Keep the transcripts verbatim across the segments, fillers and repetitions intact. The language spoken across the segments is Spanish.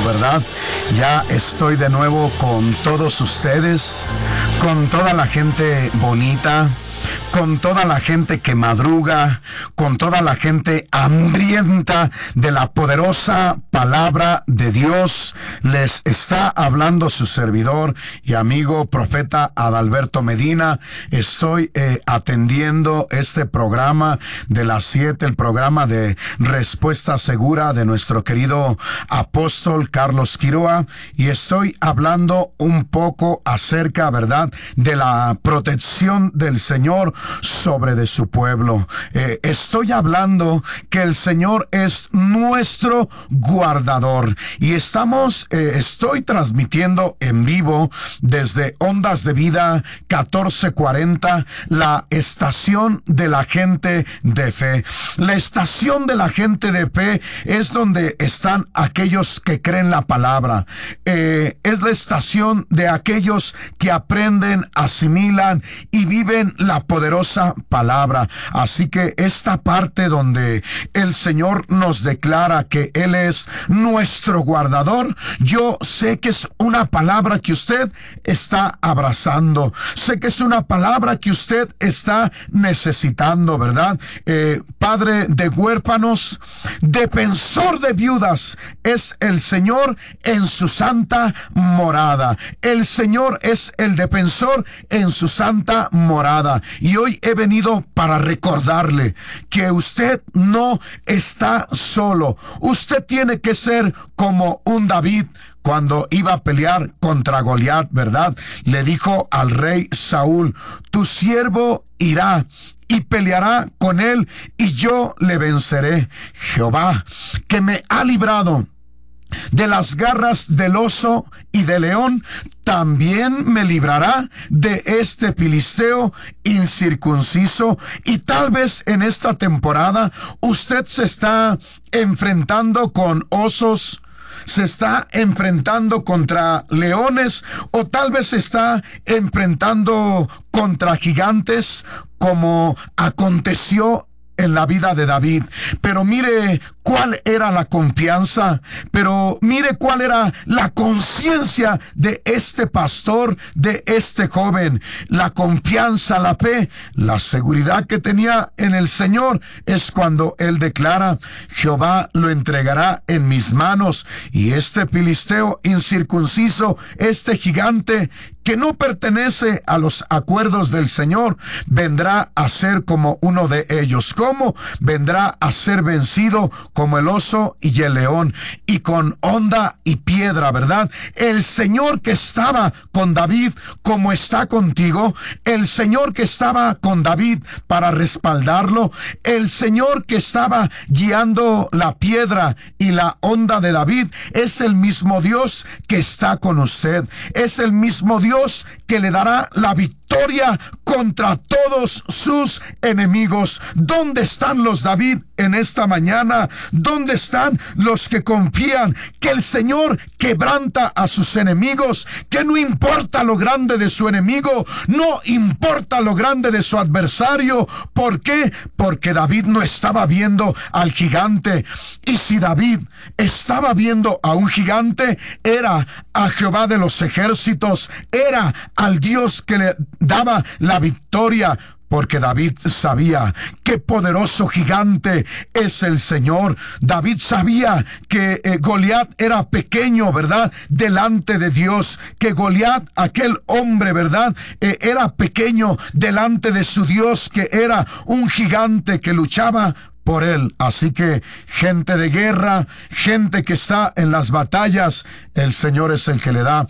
¿verdad? Ya estoy de nuevo con todos ustedes, con toda la gente bonita, con toda la gente que madruga, con toda la gente hambrienta de la poderosa palabra de Dios. Les está hablando su servidor y amigo profeta Adalberto Medina. Estoy eh, atendiendo este programa de las siete, el programa de Respuesta Segura de nuestro querido apóstol Carlos Quiroa, y estoy hablando un poco acerca, ¿verdad?, de la protección del Señor sobre de su pueblo. Eh, estoy hablando que el Señor es nuestro guardador, y estamos, eh, estoy transmitiendo en vivo desde Ondas de Vida catorce cuarenta, la estación de la gente de fe. La estación de la gente de fe es donde están aquellos que creen la palabra. Eh, es la estación de aquellos que aprenden, asimilan y viven la poderosa palabra. Así que esta parte donde el Señor nos declara que Él es nuestro guardador, yo sé que es una palabra que usted está abrazando. Sé que es una palabra que usted está necesitando, ¿verdad? Eh, Padre de huérfanos, defensor de viudas, es el Señor en su santa morada. El Señor es el defensor en su santa morada. Y hoy he venido para recordarle que usted no está solo. Usted tiene que ser como un David cuando iba a pelear contra Goliat, ¿verdad? Le dijo al rey Saúl: tu siervo irá y peleará con él, y yo le venceré. Jehová, que me ha librado de las garras del oso y del león, también me librará de este filisteo incircunciso. Y tal vez en esta temporada usted se está enfrentando con osos, se está enfrentando contra leones, o tal vez se está enfrentando contra gigantes, como aconteció en la vida de David. Pero mire cuál era la confianza, pero mire cuál era la conciencia de este pastor, de este joven. La confianza, la fe, la seguridad que tenía en el Señor es cuando él declara: Jehová lo entregará en mis manos, y este filisteo incircunciso, este gigante que no pertenece a los acuerdos del Señor, vendrá a ser como uno de ellos. ¿Cómo? Vendrá a ser vencido como el oso y el león, y con honda y piedra, ¿verdad? El Señor que estaba con David, como está contigo, el Señor que estaba con David para respaldarlo, el Señor que estaba guiando la piedra y la honda de David, es el mismo Dios que está con usted. Es el mismo Dios Dios que le dará la victoria contra todos sus enemigos. ¿Dónde están los David en esta mañana? ¿Dónde están los que confían que el Señor quebranta a sus enemigos? Que no importa lo grande de su enemigo, no importa lo grande de su adversario. ¿Por qué? Porque David no estaba viendo al gigante. Y si David estaba viendo a un gigante, era a Jehová de los ejércitos, era al Dios que le daba la victoria, porque David sabía qué poderoso gigante es el Señor. David sabía que eh, Goliat era pequeño, ¿verdad?, delante de Dios, que Goliat, aquel hombre, ¿verdad?, eh, era pequeño delante de su Dios, que era un gigante que luchaba por él. Así que gente de guerra, gente que está en las batallas, el Señor es el que le da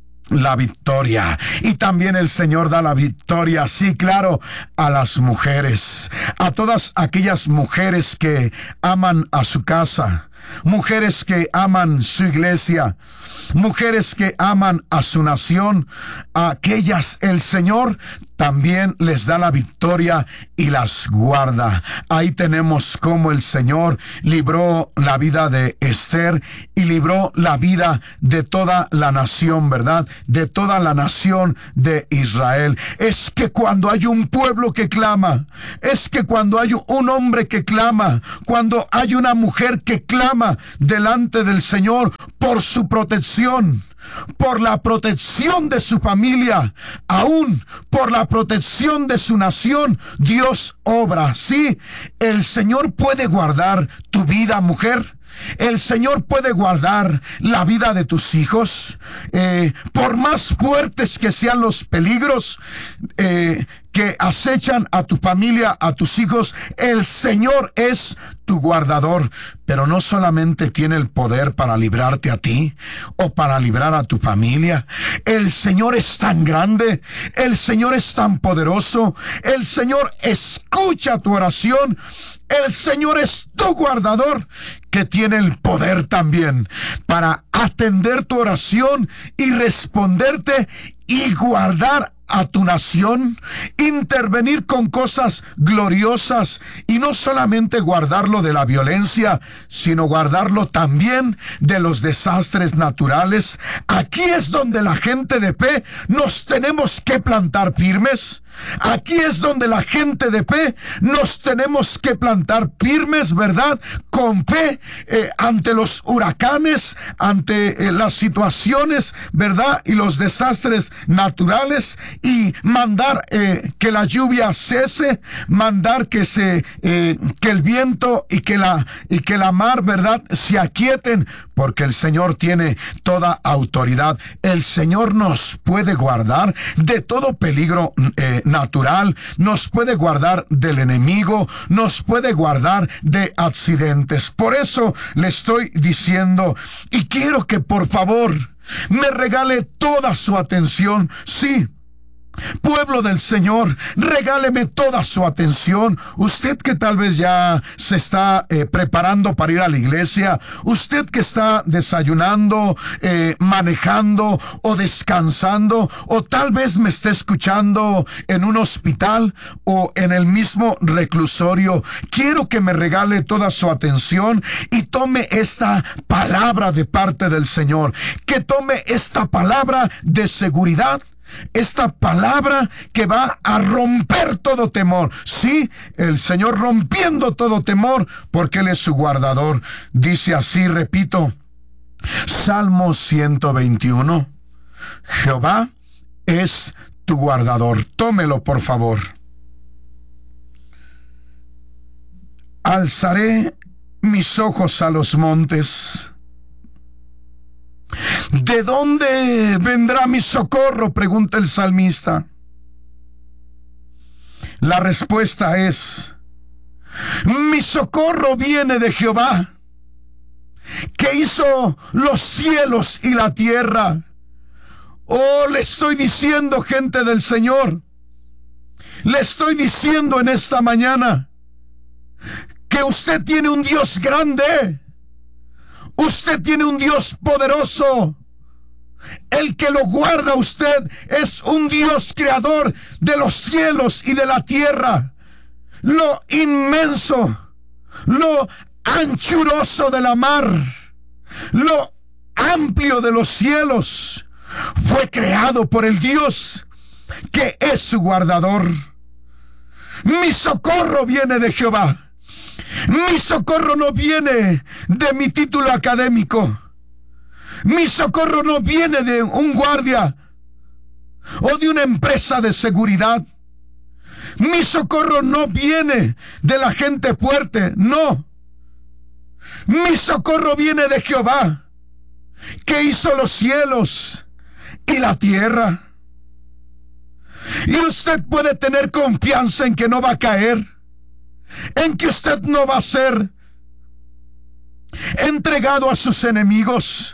la victoria. Y también el Señor da la victoria, sí, claro, a las mujeres, a todas aquellas mujeres que aman a su casa, mujeres que aman su iglesia, mujeres que aman a su nación. A aquellas el Señor también les da la victoria y las guarda. Ahí tenemos cómo el Señor libró la vida de Esther y libró la vida de toda la nación, ¿verdad? De toda la nación de Israel. Es que cuando hay un pueblo que clama, es que cuando hay un hombre que clama, cuando hay una mujer que clama delante del Señor por su protección, por la protección de su familia, aún por la protección de su nación, Dios obra. Sí, el Señor puede guardar tu vida, mujer. El Señor puede guardar la vida de tus hijos. Eh, por más fuertes que sean los peligros eh, que acechan a tu familia, a tus hijos, el Señor es tu guardador. Pero no solamente tiene el poder para librarte a ti o para librar a tu familia. El Señor es tan grande, el Señor es tan poderoso, el Señor escucha tu oración. El Señor es tu guardador, que tiene el poder también para atender tu oración y responderte y guardar a tu nación, intervenir con cosas gloriosas, y no solamente guardarlo de la violencia, sino guardarlo también de los desastres naturales. Aquí es donde la gente de fe nos tenemos que plantar firmes. Aquí es donde la gente de fe nos tenemos que plantar firmes, ¿verdad? Con fe eh, ante los huracanes, ante eh, las situaciones, ¿verdad? Y los desastres naturales, y mandar eh, que la lluvia cese, mandar que se eh, que el viento y que la y que la mar, ¿verdad?, se aquieten, porque el Señor tiene toda autoridad. El Señor nos puede guardar de todo peligro eh, natural, nos puede guardar del enemigo, nos puede guardar de accidentes. Por eso le estoy diciendo, y quiero que por favor me regale toda su atención. Sí, pueblo del Señor, regáleme toda su atención. Usted que tal vez ya se está eh, preparando para ir a la iglesia, usted que está desayunando, eh, manejando o descansando, o tal vez me esté escuchando en un hospital o en el mismo reclusorio, quiero que me regale toda su atención y tome esta palabra de parte del Señor, que tome esta palabra de seguridad, esta palabra que va a romper todo temor. Sí, el Señor rompiendo todo temor, porque Él es su guardador. Dice así, repito, Salmo ciento veintiuno, Jehová es tu guardador. Tómelo, por favor. Alzaré mis ojos a los montes. ¿De dónde vendrá mi socorro?, pregunta el salmista. La respuesta es: mi socorro viene de Jehová, que hizo los cielos y la tierra. Oh, le estoy diciendo, gente del Señor, le estoy diciendo en esta mañana que usted tiene un Dios grande. Usted tiene un Dios poderoso. El que lo guarda a usted es un Dios creador de los cielos y de la tierra. Lo inmenso, lo anchuroso de la mar, lo amplio de los cielos, fue creado por el Dios que es su guardador. Mi socorro viene de Jehová. Mi socorro no viene de mi título académico. Mi socorro no viene de un guardia o de una empresa de seguridad. Mi socorro no viene de la gente fuerte, no. Mi socorro viene de Jehová, que hizo los cielos y la tierra. Y usted puede tener confianza en que no va a caer, en que usted no va a ser entregado a sus enemigos.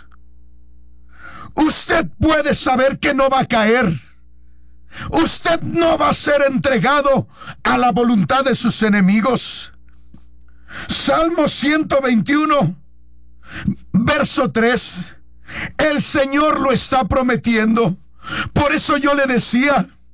Usted puede saber que no va a caer. Usted no va a ser entregado a la voluntad de sus enemigos. Salmo ciento veintiuno, verso tres. El Señor lo está prometiendo. Por eso yo le decía,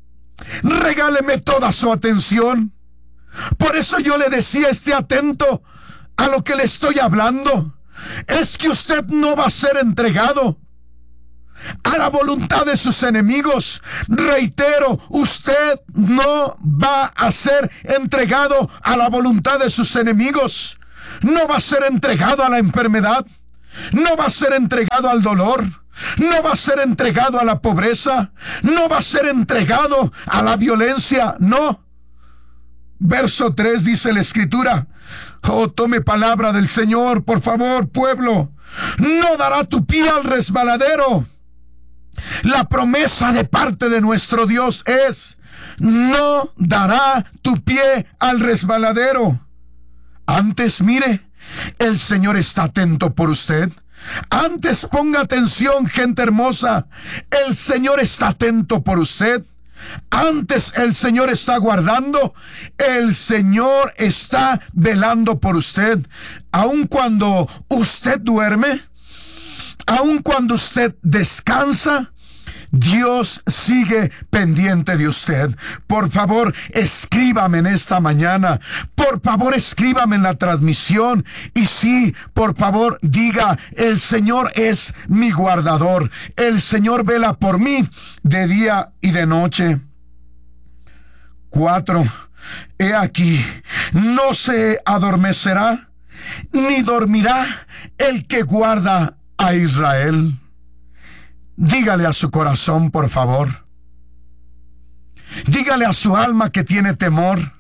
regáleme toda su atención. Por eso yo le decía, esté atento a lo que le estoy hablando. Es que usted no va a ser entregado a la voluntad de sus enemigos. Reitero, usted no va a ser entregado a la voluntad de sus enemigos. No va a ser entregado a la enfermedad. No va a ser entregado al dolor. No va a ser entregado a la pobreza. No va a ser entregado a la violencia. No. Verso tres dice la Escritura. Oh, tome palabra del Señor, por favor, pueblo. No dará tu pie al resbaladero. La promesa de parte de nuestro Dios es: no dará tu pie al resbaladero. Antes, mire, el Señor está atento por usted. Antes, ponga atención, gente hermosa. El Señor está atento por usted. Antes, el Señor está guardando. El Señor está velando por usted. Aun cuando usted duerme, aun cuando usted descansa, Dios sigue pendiente de usted. Por favor, escríbame en esta mañana. Por favor, escríbame en la transmisión. Y sí, por favor, diga: el Señor es mi guardador. El Señor vela por mí de día y de noche. Cuatro. He aquí, no se adormecerá ni dormirá el que guarda a Israel. Dígale a su corazón, por favor. Dígale a su alma que tiene temor: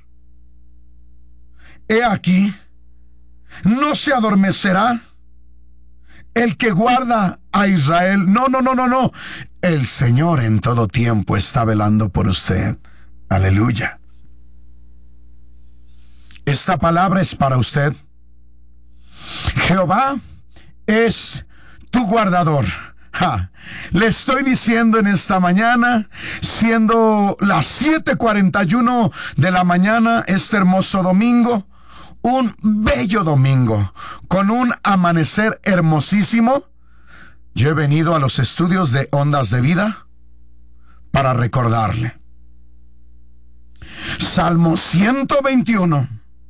he aquí, no se adormecerá el que guarda a Israel. No, no, no, no, no. El Señor en todo tiempo está velando por usted. Aleluya. Esta palabra es para usted. Jehová es tu guardador. Ja, le estoy diciendo en esta mañana, siendo las siete cuarenta y uno de la mañana, este hermoso domingo, un bello domingo, con un amanecer hermosísimo. Yo he venido a los estudios de Ondas de Vida para recordarle. Salmo ciento veintiuno,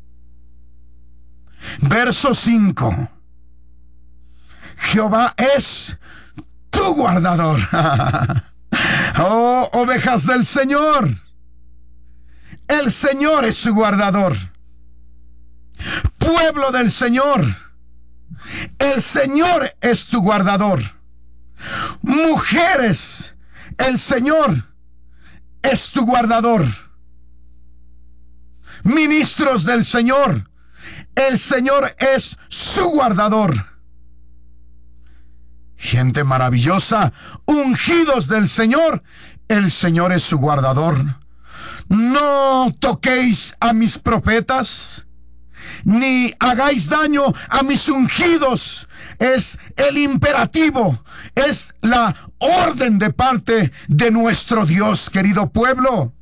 verso cinco. Jehová es tu guardador. Oh, ovejas del Señor, el Señor es su guardador. Pueblo del Señor, el Señor es tu guardador. Mujeres, el Señor es tu guardador. Ministros del Señor, el Señor es su guardador. Gente maravillosa, ungidos del Señor, el Señor es su guardador. No toquéis a mis profetas, ni hagáis daño a mis ungidos. Es el imperativo, es la orden de parte de nuestro Dios, querido pueblo.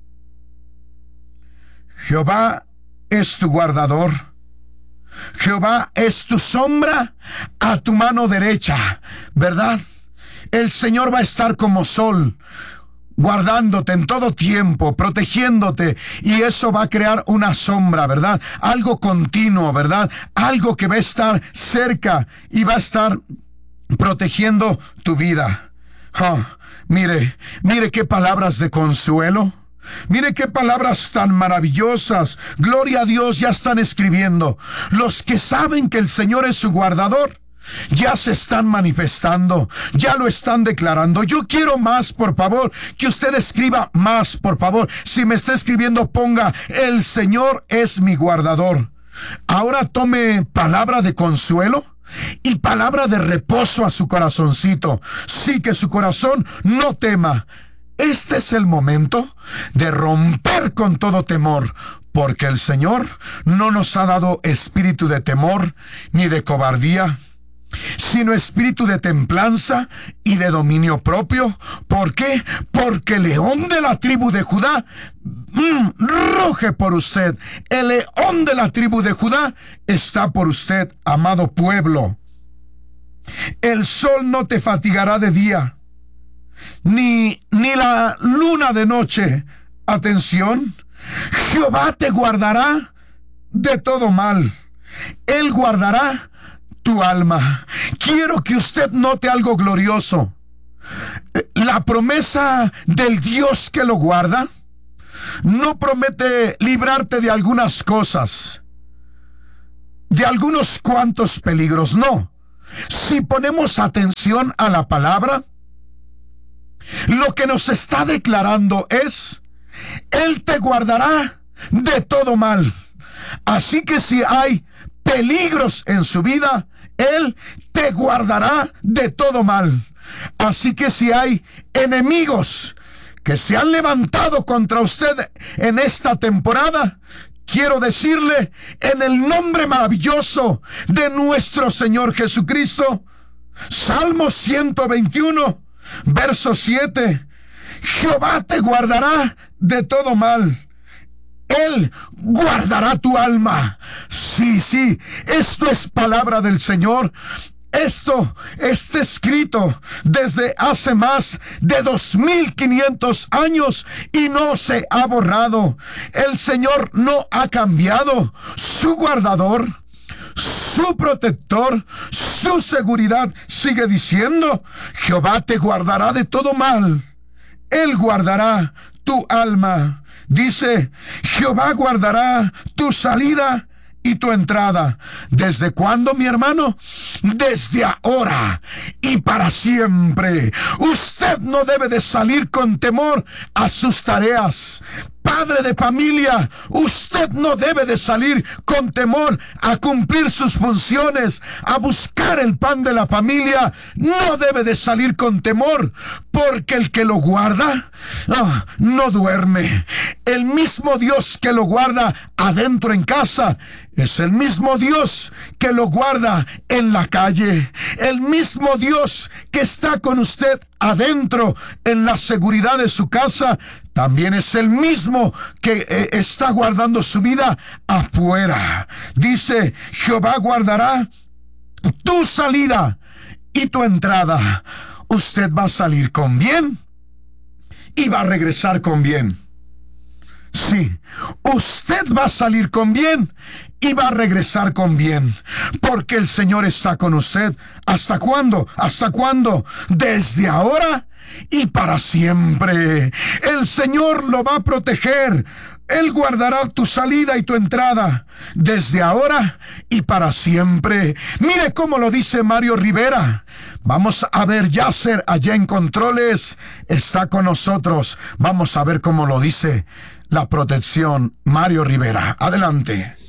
Jehová es tu guardador. Jehová es tu sombra a tu mano derecha, ¿verdad? El Señor va a estar como sol, guardándote en todo tiempo, protegiéndote, y eso va a crear una sombra, ¿verdad? Algo continuo, ¿verdad? Algo que va a estar cerca y va a estar protegiendo tu vida. Oh, mire, mire qué palabras de consuelo. Mire qué palabras tan maravillosas. Gloria a Dios, ya están escribiendo. Los que saben que el Señor es su guardador, ya se están manifestando, ya lo están declarando. Yo quiero más, por favor, que usted escriba más, por favor. Si me está escribiendo, ponga: el Señor es mi guardador. Ahora tome palabra de consuelo y palabra de reposo a su corazoncito. Sí, que su corazón no tema. Este es el momento de romper con todo temor, porque el Señor no nos ha dado espíritu de temor ni de cobardía, sino espíritu de templanza y de dominio propio. ¿Por qué? Porque el león de la tribu de Judá mm, ruge por usted. El león de la tribu de Judá está por usted, amado pueblo. El sol no te fatigará de día, ni, ni la luna de noche. Atención, Jehová te guardará de todo mal. Él guardará tu alma. Quiero que usted note algo glorioso. La promesa del Dios que lo guarda no promete librarte de algunas cosas, de algunos cuantos peligros, no. Si ponemos atención a la palabra, lo que nos está declarando es: Él te guardará de todo mal. Así que si hay peligros en su vida, Él te guardará de todo mal. Así que si hay enemigos que se han levantado contra usted en esta temporada, quiero decirle, en el nombre maravilloso de nuestro Señor Jesucristo, Salmo ciento veintiuno, verso siete, Jehová te guardará de todo mal. Él guardará tu alma. Sí, sí, esto es palabra del Señor. Esto está escrito desde hace más de dos mil quinientos años y no se ha borrado. El Señor no ha cambiado. Su guardador, su protector, su seguridad sigue diciendo: Jehová te guardará de todo mal. Él guardará tu alma. Dice: Jehová guardará tu salida y tu entrada. ¿Desde cuándo, mi hermano? Desde ahora y para siempre. Usted no debe de salir con temor a sus tareas. Padre de familia, usted no debe de salir con temor a cumplir sus funciones, a buscar el pan de la familia. No debe de salir con temor, porque el que lo guarda oh, no duerme. El mismo Dios que lo guarda adentro en casa es el mismo Dios que lo guarda en la calle. El mismo Dios que está con usted adentro en la seguridad de su casa también es el mismo que eh, está guardando su vida afuera. Dice: Jehová guardará tu salida y tu entrada. Usted va a salir con bien y va a regresar con bien. Sí, usted va a salir con bien y va a regresar con bien, porque el Señor está con usted. ¿Hasta cuándo? ¿Hasta cuándo? Desde ahora y para siempre. El Señor lo va a proteger. Él guardará tu salida y tu entrada desde ahora y para siempre. Mire cómo lo dice Mario Rivera. Vamos a ver, Yasser allá en controles está con nosotros. Vamos a ver cómo lo dice la protección. Mario Rivera, adelante.